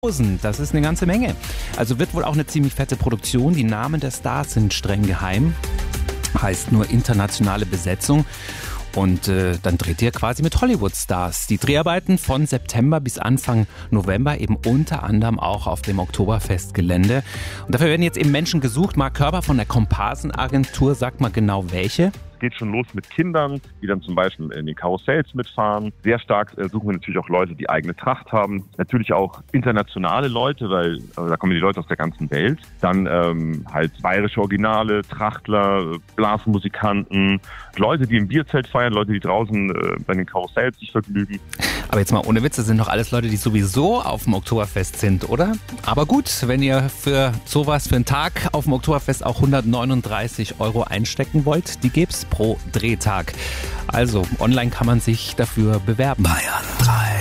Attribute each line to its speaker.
Speaker 1: Das ist eine ganze Menge. Also wird wohl auch eine ziemlich fette Produktion. Die Namen der Stars sind streng geheim. Heißt nur internationale Besetzung. Und dann dreht ihr quasi mit Hollywood-Stars. Die Dreharbeiten von September bis Anfang November eben unter anderem auch auf dem Oktoberfestgelände. Und dafür werden jetzt eben Menschen gesucht. Marc Körber von der Komparsenagentur sagt mal genau welche.
Speaker 2: Geht schon los mit Kindern, die dann zum Beispiel in den Karussells mitfahren. Sehr stark suchen wir natürlich auch Leute, die eigene Tracht haben. Natürlich auch internationale Leute, weil da kommen die Leute aus der ganzen Welt. Dann halt bayerische Originale, Trachtler, Blasmusikanten, Leute, die im Bierzelt feiern, Leute, die draußen bei den Karussells sich vergnügen.
Speaker 1: Aber jetzt mal ohne Witz, das sind doch alles Leute, die sowieso auf dem Oktoberfest sind, oder? Aber gut, wenn ihr für sowas, für einen Tag auf dem Oktoberfest auch 139 € einstecken wollt, die gibt's pro Drehtag. Also online kann man sich dafür bewerben.
Speaker 3: Bayern 3.